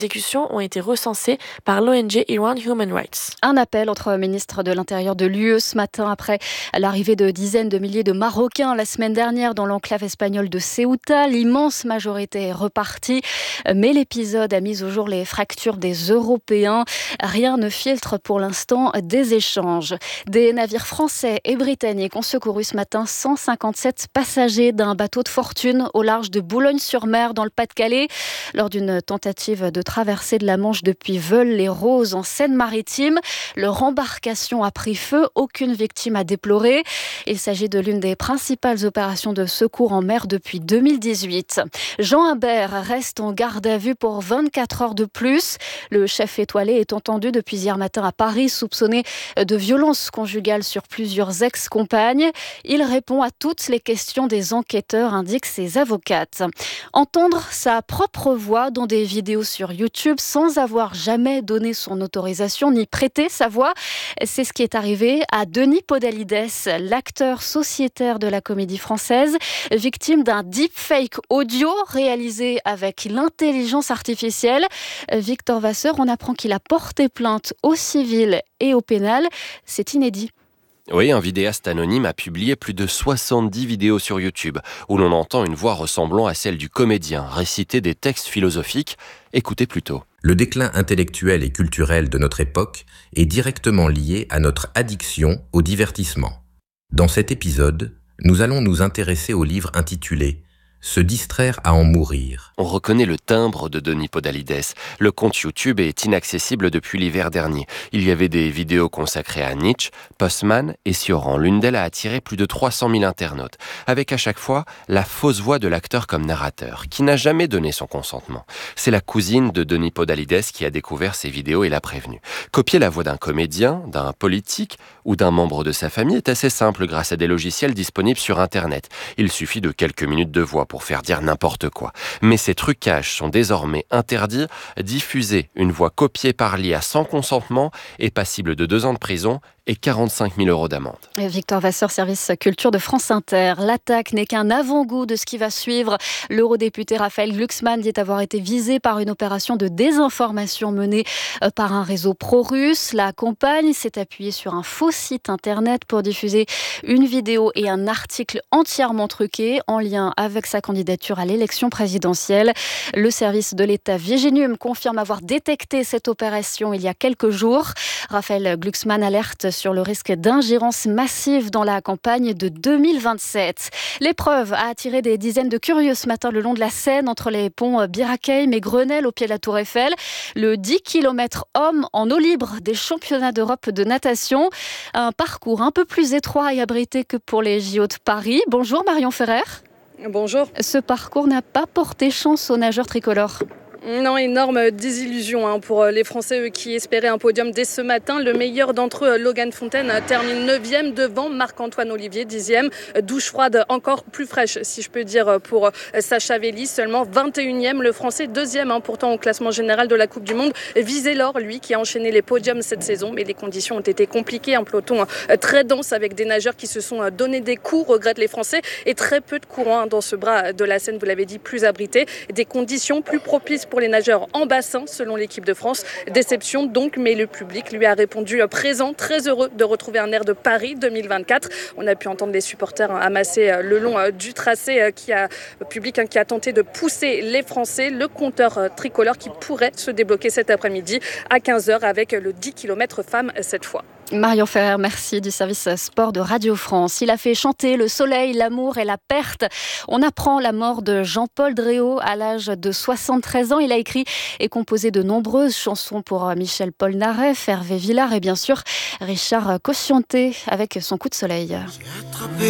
exécutions ont été recensées par l'ONG Iran Human Rights. Un appel entre ministres de l'Intérieur de l'UE ce matin après l'arrivée de dizaines de milliers de Marocains la semaine dernière dans l'enclave espagnole de Ceuta. L'immense majorité est repartie, mais l'épisode a mis au jour les fractures des Européens. Rien ne filtre pour l'instant des échanges. Des navires français et britanniques ont secouru ce matin 157 passagers d'un bateau de fortune au large de Boulogne-sur-Mer dans le Pas-de-Calais lors d'une tentative de traversée de la Manche depuis Veules-les-Roses en Seine-Maritime. Leur embarcation a pris feu, aucune victime à déplorer. Il s'agit de l'une des principales opérations de secours en mer depuis 2018. Jean Imbert reste en garde à vue pour 24 heures de plus. Le chef étoilé est entendu depuis hier matin à Paris, soupçonné de violences conjugales sur plusieurs ex-compagnes. Il répond à toutes les questions des enquêteurs, indiquent ses avocates. Entendre sa propre voix dans des vidéos sur YouTube sans avoir jamais donné son autorisation ni prêté sa voix, c'est ce qui est arrivé à Denis Podalides, l'acteur sociétaire de la Comédie Française, victime d'un deepfake audio réalisé avec l'intelligence artificielle. Victor Vasseur, on apprend qu'il a porté plainte au civil et au pénal. C'est inédit. Oui, un vidéaste anonyme a publié plus de 70 vidéos sur YouTube où l'on entend une voix ressemblant à celle du comédien réciter des textes philosophiques. Écoutez plutôt. Le déclin intellectuel et culturel de notre époque est directement lié à notre addiction au divertissement. Dans cet épisode, nous allons nous intéresser au livre intitulé « Se distraire à en mourir ». On reconnaît le timbre de Denis Podalides. Le compte YouTube est inaccessible depuis l'hiver dernier. Il y avait des vidéos consacrées à Nietzsche, Postman et Cioran. L'une d'elles a attiré plus de 300 000 internautes, avec à chaque fois la fausse voix de l'acteur comme narrateur, qui n'a jamais donné son consentement. C'est la cousine de Denis Podalides qui a découvert ces vidéos et l'a prévenu. Copier la voix d'un comédien, d'un politique ou d'un membre de sa famille est assez simple grâce à des logiciels disponibles sur Internet. Il suffit de quelques minutes de voix pour faire dire n'importe quoi. Mais ces trucages sont désormais interdits. Diffuser une voix copiée par l'IA sans consentement est passible de 2 ans de prison et 45 000 € d'amende. Victor Vasseur, service culture de France Inter. L'attaque n'est qu'un avant-goût de ce qui va suivre. L'eurodéputé Raphaël Glucksmann dit avoir été visé par une opération de désinformation menée par un réseau pro-russe. La campagne s'est appuyée sur un faux site internet pour diffuser une vidéo et un article entièrement truqués en lien avec sa candidature à l'élection présidentielle. Le service de l'État Vigenium confirme avoir détecté cette opération il y a quelques jours. Raphaël Glucksmann alerte sur le risque d'ingérence massive dans la campagne de 2027. L'épreuve a attiré des dizaines de curieux ce matin le long de la Seine, entre les ponts Bir-Hakeim et Grenelle au pied de la Tour Eiffel. Le 10 km hommes en eau libre des championnats d'Europe de natation. Un parcours un peu plus étroit et abrité que pour les JO de Paris. Bonjour Marion Ferrer. Bonjour. Ce parcours n'a pas porté chance aux nageurs tricolores. Non, énorme désillusion pour les Français qui espéraient un podium dès ce matin. Le meilleur d'entre eux, Logan Fontaine, termine 9e devant Marc-Antoine Olivier, 10e. Douche froide encore plus fraîche, si je peux dire, pour Sacha Velli. Seulement 21e, le Français 2e, pourtant au classement général de la Coupe du Monde. Visé Laure, lui, qui a enchaîné les podiums cette saison. Mais les conditions ont été compliquées. Un peloton très dense avec des nageurs qui se sont donné des coups, regrettent les Français. Et très peu de courant dans ce bras de la Seine, vous l'avez dit, plus abrité. Des conditions plus propices pour les nageurs en bassin, selon l'équipe de France. Déception donc, mais le public lui a répondu présent, très heureux de retrouver un air de Paris 2024. On a pu entendre les supporters amasser le long du tracé, public qui a tenté de pousser les Français. Le compteur tricolore qui pourrait se débloquer cet après-midi à 15h avec le 10 km femmes cette fois. Marion Ferrer, merci du service sport de Radio France. Il a fait chanter le soleil, l'amour et la perte. On apprend la mort de Jean-Paul Dréau à l'âge de 73 ans. Il a écrit et composé de nombreuses chansons pour Michel Polnareff, Hervé Villard et bien sûr Richard Cosciante avec son coup de soleil.